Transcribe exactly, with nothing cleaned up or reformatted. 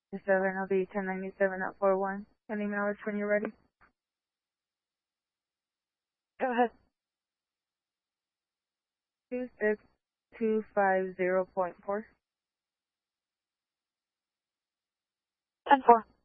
seven, I'll be ten ninety-seven at four one. Any mileage when you're ready? Go ahead. two six two five zero point four. ten four.